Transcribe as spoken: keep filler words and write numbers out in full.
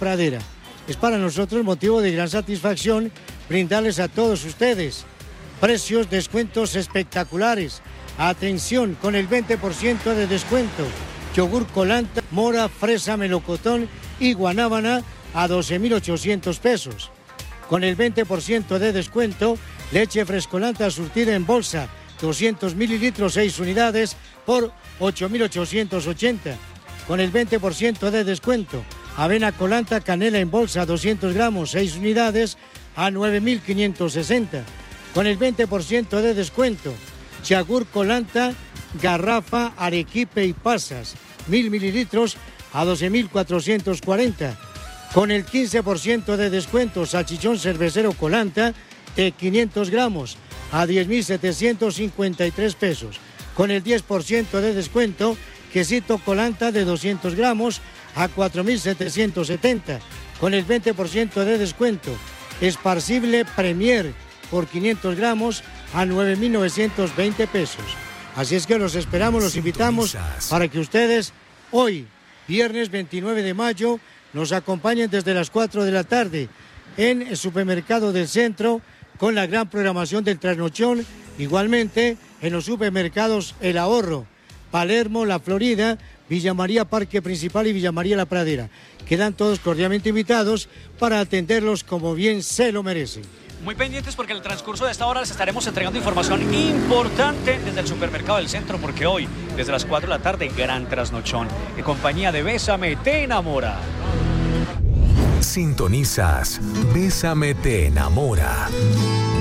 Pradera. Es para nosotros motivo de gran satisfacción brindarles a todos ustedes precios, descuentos espectaculares. Atención, con el veinte por ciento de descuento. Yogur Colanta, mora, fresa, melocotón y guanábana a doce mil ochocientos pesos. Con el veinte por ciento de descuento, leche Frescolanta surtida en bolsa, doscientos mililitros, seis unidades por ocho mil ochocientos ochenta. Con el veinte por ciento de descuento, avena Colanta canela en bolsa, doscientos gramos, seis unidades a nueve mil quinientos sesenta. Con el veinte por ciento de descuento, yogur Colanta, garrafa, arequipe y pasas, mil mililitros a doce mil cuatrocientos cuarenta. Con el quince por ciento de descuento, salchichón cervecero Colanta de quinientos gramos a diez mil setecientos cincuenta y tres pesos. Con el diez por ciento de descuento, quesito Colanta de doscientos gramos a cuatro mil setecientos setenta. Con el veinte por ciento de descuento, esparcible Premier por quinientos gramos a nueve mil novecientos veinte pesos. Así es que los esperamos, los invitamos para que ustedes hoy, viernes veintinueve de mayo, nos acompañen desde las cuatro de la tarde en el supermercado del centro con la gran programación del trasnochón. Igualmente en los supermercados El Ahorro, Palermo, La Florida, Villa María Parque Principal y Villa María La Pradera. Quedan todos cordialmente invitados para atenderlos como bien se lo merecen. Muy pendientes porque en el transcurso de esta hora les estaremos entregando información importante desde el supermercado del centro, porque hoy, desde las cuatro de la tarde, gran trasnochón en compañía de Bésame Te Enamora. Sintonizas Bésame Te Enamora.